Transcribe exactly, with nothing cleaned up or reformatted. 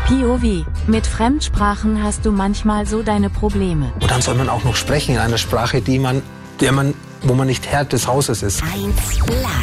P O V. Mit Fremdsprachen hast du manchmal so deine Probleme. Und dann soll man auch noch sprechen in einer Sprache, die man, der man, wo man nicht Herr des Hauses ist. eins live.